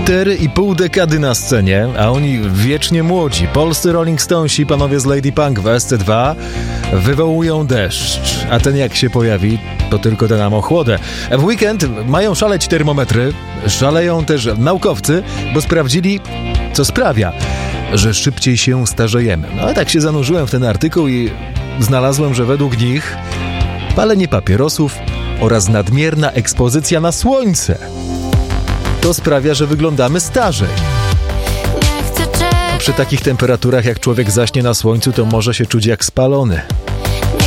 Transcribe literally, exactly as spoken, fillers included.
Cztery i pół dekady na scenie, a oni wiecznie młodzi. Polscy Rolling Stonesi, panowie z Lady Punk w S C dwa, wywołują deszcz, a ten jak się pojawi, to tylko da nam ochłodę. W weekend mają szaleć termometry, szaleją też naukowcy, bo sprawdzili, co sprawia, że szybciej się starzejemy. No a tak się zanurzyłem w ten artykuł i znalazłem, że według nich palenie papierosów oraz nadmierna ekspozycja na słońce to sprawia, że wyglądamy starzej. Przy takich temperaturach, jak człowiek zaśnie na słońcu, to może się czuć jak spalony.